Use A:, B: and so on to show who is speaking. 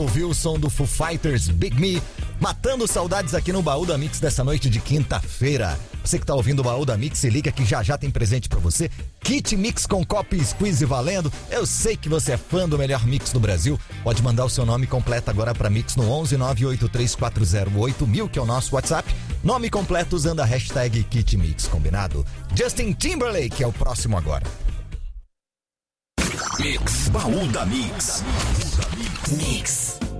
A: Ouviu o som do Foo Fighters, Big Me, matando saudades aqui no Baú da Mix dessa noite de quinta-feira. Você que tá ouvindo o Baú da Mix, se liga que já tem presente pra você. Kit Mix com copo e squeeze valendo. Eu sei que você é fã do melhor mix do Brasil. Pode mandar o seu nome completo agora pra Mix no 11 98340 8000, que é o nosso WhatsApp. Nome completo usando a hashtag Kit Mix, combinado? Justin Timberlake é o próximo agora.
B: Mix, Baú da Mix.
C: Mix.